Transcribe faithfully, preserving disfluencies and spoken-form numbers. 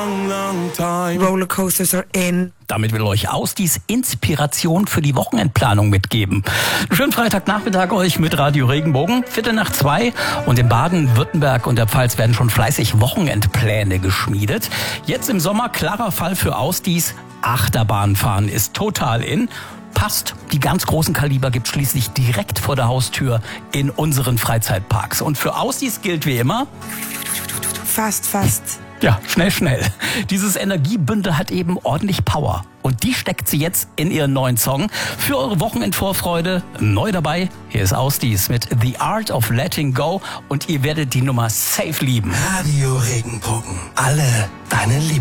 Rollercoasters are in. Damit will euch Ausdies Inspiration für die Wochenendplanung mitgeben. Schönen Freitagnachmittag euch mit Radio Regenbogen. Viertel nach zwei. Und in Baden-Württemberg und der Pfalz werden schon fleißig Wochenendpläne geschmiedet. Jetzt im Sommer klarer Fall für Ausdies. Achterbahnfahren ist total in. Passt, die ganz großen Kaliber gibt schließlich direkt vor der Haustür in unseren Freizeitparks. Und für Ausdies gilt wie immer: Fast, fast. Ja, schnell, schnell. Dieses Energiebündel hat eben ordentlich Power. Und die steckt sie jetzt in ihren neuen Song. Für eure Wochenendvorfreude neu dabei. Hier ist Ausdies mit The Art of Letting Go. Und ihr werdet die Nummer safe lieben. Radio Regenbogen. Alle deine Liebsten.